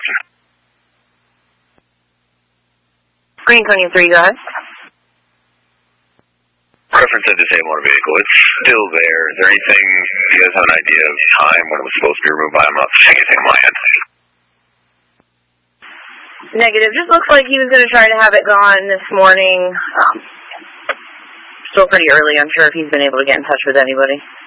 Green Canyon 3, go ahead. Reference a disabled motor vehicle. It's still there. Is there anything, do you guys have an idea of time when it was supposed to be removed by? I'm not seeing anything on my end. Negative. Just looks like he was going to try to have it gone this morning. Still pretty early. I'm sure if he's been able to get in touch with anybody.